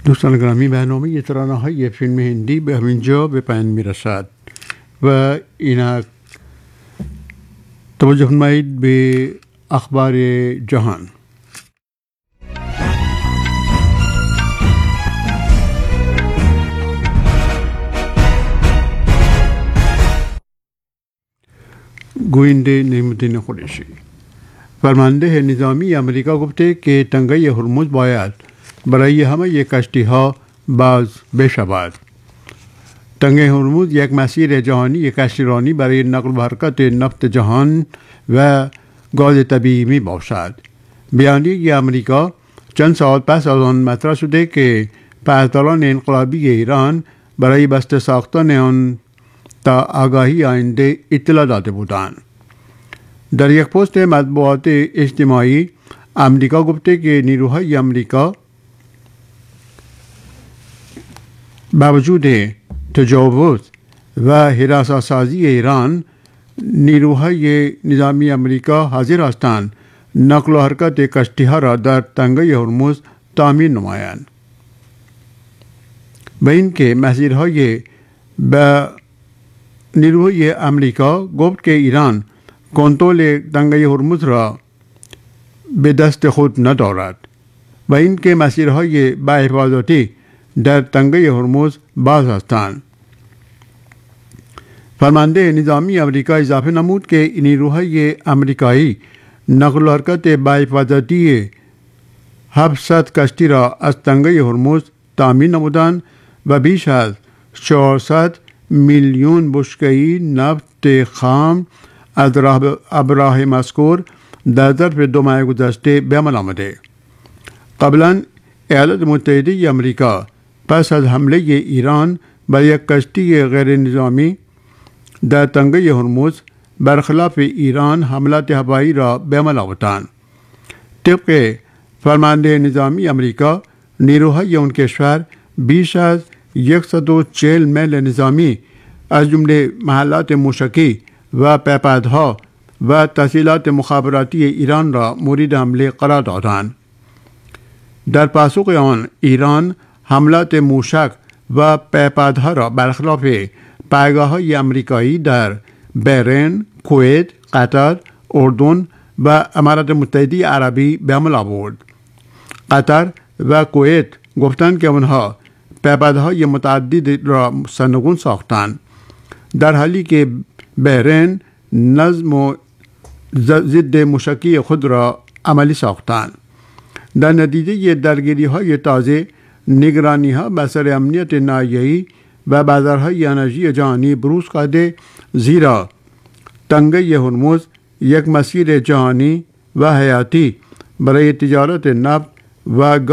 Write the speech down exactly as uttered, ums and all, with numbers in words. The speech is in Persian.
دوستان گرامی، برنامه ترانه های فیلم هندی به همینجا به پایان می رسد و اینک توجه نمایید به اخبار جهان. گوینده نعیم‌الدین قریشی. فرمانده نظامی امریکا گفته که تنگه هرمز باید برای همه کشتی ها باز بشود. تنگه هرمز یک مسیر جهانی کشتیرانی برای نقل و حرکت نفت جهان و گاز طبیعی می باشد. بیانیه امریکا چند سال پس از آن مطرح شده که پهلوان انقلابی ایران برای بسته ساختن آن تا آگاهی آینده اطلاع داده بودند. در یک پست مطبوعات اجتماعی امریکا گفته که نیروهای امریکا با وجود تجاوز و هراسان‌سازی ایران، نیروهای نظامی امریکا حاضر هستند نقل و حرکت کشتی‌ها را در تنگه هرمز تامین نمایند و اینکه مسیرهای به نیروهای امریکا گفت که ایران کنترل تنگه هرمز را به دست خود ندارد و اینکه مسیرهای با حفاظتی در تنگه هرمز باز هستند. فرمانده نظامی امریکا اضافه نمود که نیروهای امریکایی نقل و حرکت با حفاظتی هفتصد کشتی را از تنگه هرمز تامین نمودند و بیش از چهارصد میلیون بشکه‌ای نفت خام از ابراه مذکور در ظرف دو ماه گذشته به عمل آمده. قبلا ایالات متحده امریکا پس از حمله ایران بر یک کشتی غیر نظامی در تنگه هرمز برخلاف ایران حملات هوایی را به عمل آوردند. طبق فرمانده نظامی امریکا، نیروهای اون کشور بیش از صد و چهل میل نظامی از جمله محلات موشکی و پیپادها و تسهیلات مخابراتی ایران را مورد حمله قرار دادند. در پاسخ آن ایران حملات موشک و پیپادها را برخلاف پایگاه‌های امریکایی در بحرین، کویت، قطر، اردن و امارات متحده عربی به عمل آورد. قطر و کویت گفتند که آنها پیپادهای متعدد را سرنگون ساختند، در حالی که بحرین نظم و ضد موشکی خود را عملی ساختند. در نتیجه درگیری های تازه، نگرانی ها بر سر امنیت ناحیه‌ای و بازارهای انرژی جهانی بروز کرده، زیرا تنگه هرمز یک مسیر جهانی و حیاتی برای تجارت نفت و